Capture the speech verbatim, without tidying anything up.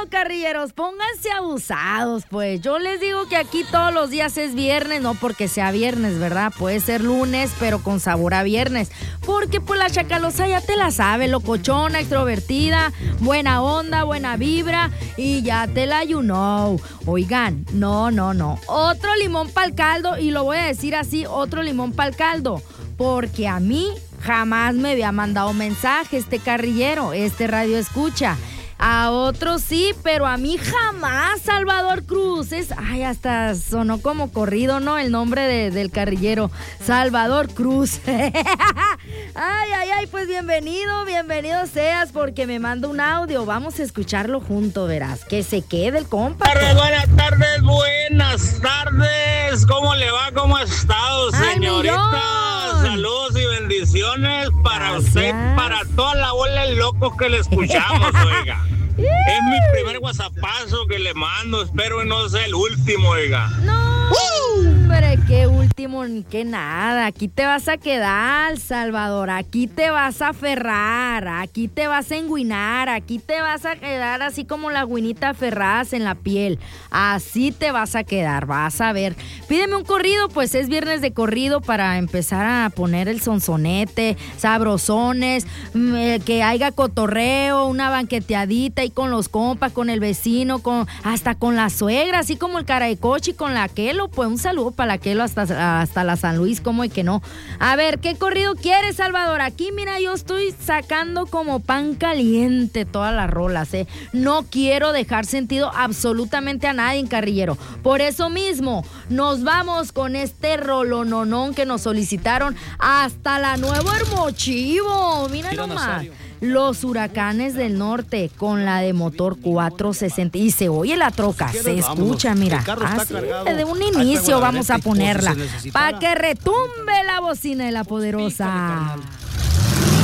carrilleros, pónganse abusados, pues. Yo les digo que aquí todos los días es viernes, no porque sea viernes, ¿verdad? Puede ser lunes, pero con sabor a viernes. Porque pues la Chacalosa ya te la sabe, locochona, extrovertida, buena onda, buena vibra y ya te la you know. Oigan, no, no, no. Otro limón pa'l caldo, y lo voy a decir así, otro limón pa'l caldo. Porque a mí jamás me había mandado mensaje este carrillero, este radio escucha. A otros sí, pero a mí jamás, Salvador Cruz. Es, ay, hasta sonó como corrido, ¿no? El nombre de, del carrillero, Salvador Cruz. Ay, ay, ay, pues bienvenido, bienvenido seas, porque me manda un audio. Vamos a escucharlo junto, verás. Que se quede el compa. Buenas tardes, buenas tardes, buenas tardes. ¿Cómo le va? ¿Cómo ha estado, señorita? Saludos y bendiciones para Gracias. usted, para toda la bola de locos que le escuchamos, oiga. Es mi primer whatsappazo que le mando, espero que no sea el último, oiga. No, hombre, qué último ni qué nada. Aquí te vas a quedar, Salvador. Aquí te vas a aferrar, aquí te vas a enguinar, aquí te vas a quedar así como la guinita aferradas en la piel. Así te vas a quedar, vas a ver. Pídeme un corrido, pues es viernes de corrido para empezar a poner el sonsonete, sabrosones, que haya cotorreo, una banqueteadita y con los compas, con el vecino, con hasta con la suegra, así como el Caracochi con la Kelo. Pues un saludo para la Kelo hasta, hasta la San Luis, como y que no. A ver, ¿qué corrido quieres, Salvador? Aquí, mira, yo estoy sacando como pan caliente todas las rolas, ¿eh? No quiero dejar sentido absolutamente a nadie, carrillero. Por eso mismo, nos vamos con este rolononón que nos solicitaron hasta la Nuevo Hermochivo. Mira nomás. Los Huracanes del Norte con la de motor cuatrocientos sesenta. Y se oye la troca, se escucha, mira. Así, de un inicio vamos a ponerla para que retumbe la bocina de la poderosa.